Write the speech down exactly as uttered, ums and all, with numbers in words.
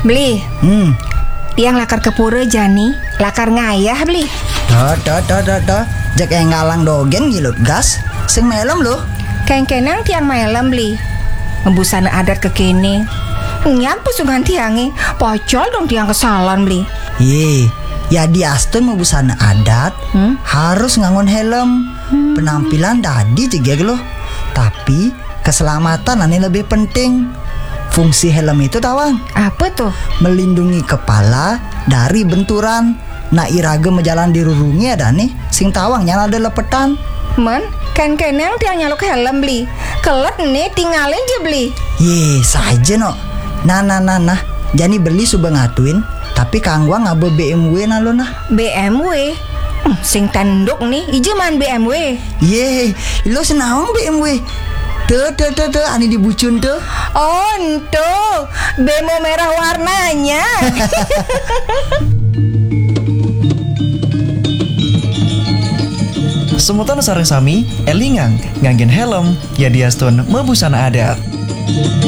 Beli. Hmm. Tiang lakar kepura jani, lakar ngayah beli. Dah, dah, dah, dah, dah. Jak yang ngalang dogen gilut gas. Sing melem loh. Keng-kenang tiang malam beli. Ngebusana adat kekini. Nyampu sungan tiangi, pocol dong tiang kesalahan beli. Ye, ya di Aston mau busana adat hmm? harus ngangon helm. hmm. Penampilan tadi juga loh. Tapi keselamatan ini lebih penting. Fungsi helm itu tawang apa tuh? Melindungi kepala dari benturan. Nah iraga menjalan dirurungi ada nih sing tawang nyala ada lepetan. Men, kan kenang tiang nyaluk helm beli. Kelet nih tinggalin dia beli. Ye saja no. Nah nah nah nah. Jani beli suba ngatuin. Tapi kangwa ngabe B M W nalo nah. B M W? Hmm, sing tanduk nih ijeman B M W. Ye, lo senawang B M W. Tuh, tuh, tuh, tuh, ani dibucun tuh. Oh, entuh, bemo merah warnanya. Semutan sareng sami, elingang, nganggen helm, ya diaston mebusana adat.